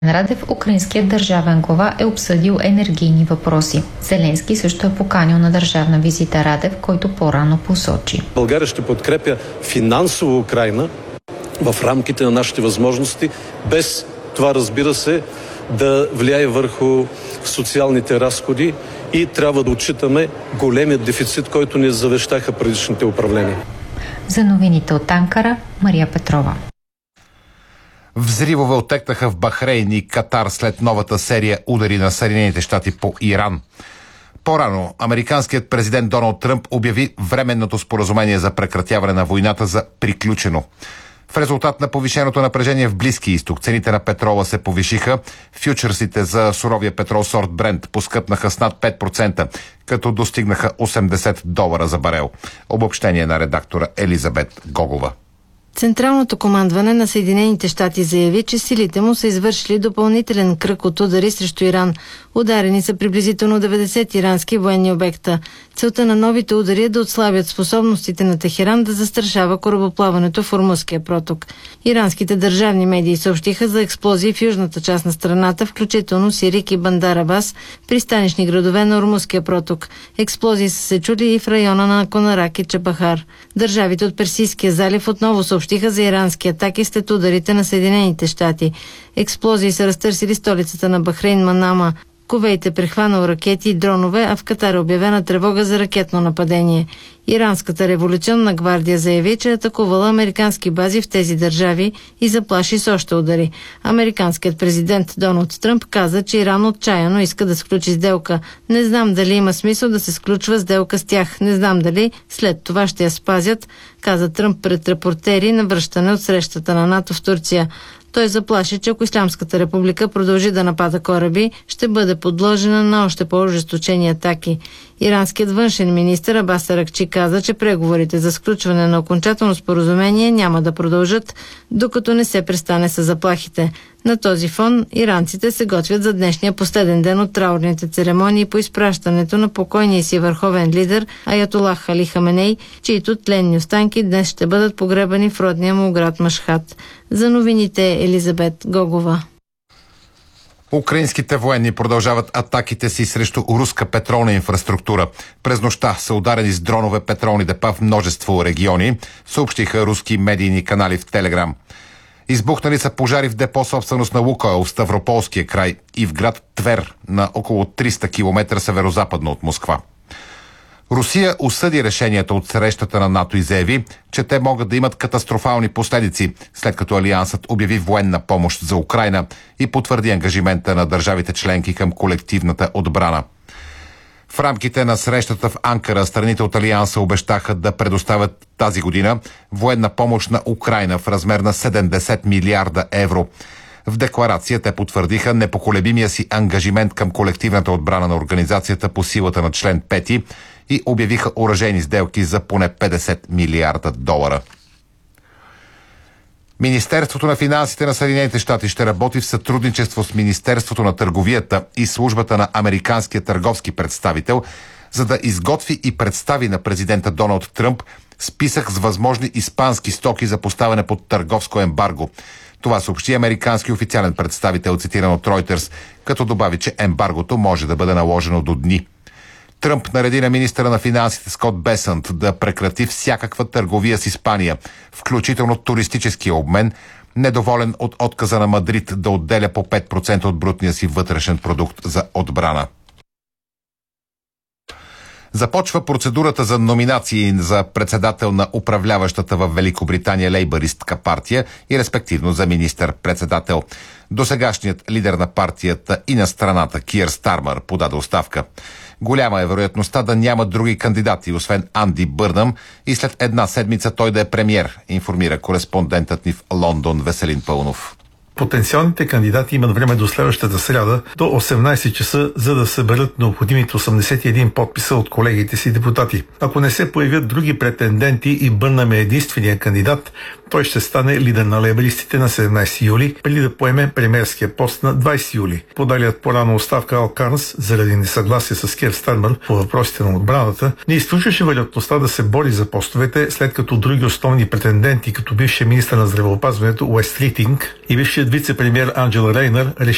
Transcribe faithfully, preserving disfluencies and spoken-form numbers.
Радев, украинският държавен глава, е обсъдил енергийни въпроси. Зеленски също е поканил на държавна визита Радев, който по-рано посочи. България ще подкрепя финансово Украйна в рамките на нашите възможности, без това, разбира се, да влияе върху социалните разходи и трябва да отчитаме големият дефицит, който ни завещаха предишните управления. За новините от Анкара, Мария Петрова. Взривове оттекнаха в Бахрейн и Катар след новата серия удари на Съединените щати по Иран. По-рано американският президент Доналд Тръмп обяви временното споразумение за прекратяване на войната за приключено. В резултат на повишеното напрежение в Близки изток, цените на петрола се повишиха. Фючерсите за суровия петрол сорт Брент поскъпнаха с над пет процента, като достигнаха осемдесет долара за барел. Обобщение на редактора Елизабет Гогова. Централното командване на Съединените щати заяви, че силите му са извършили допълнителен кръг от удари срещу Иран. Ударени са приблизително деветдесет ирански военни обекта. Целта на новите удари е да отслабят способностите на Техеран да застрашава корабоплаването в Ормузския проток. Иранските държавни медии съобщиха за експлозии в южната част на страната, включително Сирик и Бандар Абас, пристанищни градове на Ормузския проток. Експлозии са се чули и в района на Конарак и Чабахар. Държавите от Персийския залив отново съобщиха за ирански атаки след ударите на Съединените щати. Експлозии са разтърсили столицата на Бахрейн Манама. Кувейт е прехванал ракети и дронове, а в Катар е обявена тревога за ракетно нападение. Иранската революционна гвардия заяви, че е атакувала американски бази в тези държави и заплаши с още удари. Американският президент Доналд Тръмп каза, че Иран отчаяно иска да сключи сделка. Не знам дали има смисъл да се сключва сделка с тях. Не знам дали след това ще я спазят, каза Тръмп пред репортери на връщане от срещата на НАТО в Турция. Той заплаши, че ако Ислямската република продължи да напада кораби, ще бъде подложена на още по-ожесточени атаки. Иранският външен министър Абас Аракчи каза, че преговорите за сключване на окончателно споразумение няма да продължат, докато не се престане с заплахите. На този фон иранците се готвят за днешния последен ден от траурните церемонии по изпращането на покойния си върховен лидер Аятолах Али Хаменей, чието тленни останки днес ще бъдат погребани в родния му град Машхад. За новините Елизабет Гогова. Украинските военни продължават атаките си срещу руска петролна инфраструктура. През нощта са ударени с дронове петролни депа в множество региони, съобщиха руски медийни канали в Телеграм. Избухнали са пожари в депо собственост на Лукойл в Ставрополския край и в град Твер на около триста километра северозападно от Москва. Русия осъди решението от срещата на НАТО и заяви, че те могат да имат катастрофални последици, след като Алиансът обяви военна помощ за Украйна и потвърди ангажимента на държавите членки към колективната отбрана. В рамките на срещата в Анкара страните от Алианса обещаха да предоставят тази година военна помощ на Украйна в размер на седемдесет милиарда евро. В декларация те потвърдиха непоколебимия си ангажимент към колективната отбрана на организацията по силата на член пети и обявиха оръжейни сделки за поне петдесет милиарда долара. Министерството на финансите на Съединените щати ще работи в сътрудничество с Министерството на търговията и службата на американския търговски представител, за да изготви и представи на президента Доналд Тръмп списък с възможни испански стоки за поставяне под търговско ембарго. Това съобщи американски официален представител, цитиран от Reuters, като добави, че ембаргото може да бъде наложено до дни. Тръмп нареди на министъра на финансите Скот Бесънт да прекрати всякаква търговия с Испания, включително туристическия обмен, недоволен от отказа на Мадрид да отделя по пет процента от брутния си вътрешен продукт за отбрана. Започва процедурата за номинации за председател на управляващата в Великобритания лейбъристка партия и респективно за министър-председател. Досегашният лидер на партията и на страната Киър Стармър подаде оставка. Голяма е вероятността да няма други кандидати, освен Анди Бърнъм, и след една седмица той да е премиер, информира кореспондентът ни в Лондон Веселин Пълнов. Потенциалните кандидати имат време до следващата сряда до осемнайсет часа, за да съберат необходимите осемдесет и един подписа от колегите си депутати. Ако не се появят други претенденти и Бърнъм е единствения кандидат, той ще стане лидер на лейбъристите на седемнайсети юли, преди да поеме премиерския пост на двайсети юли. Подалият по-рано оставка Ал Карнс, заради несъгласие с Киър Стармър по въпросите на отбраната, не изключваше вероятността да се бори за постовете, след като други основни претенденти, като бившия министър на здравеопазването Уест Ритинг и бившият вице-премиер Анджела Рейнър, реши